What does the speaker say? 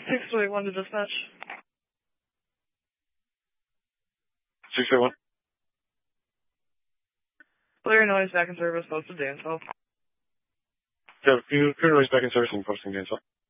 681 to dispatch. 681. Clear noise back in service, posted Dansville. Yeah, clear noise back in service and posting Dansville.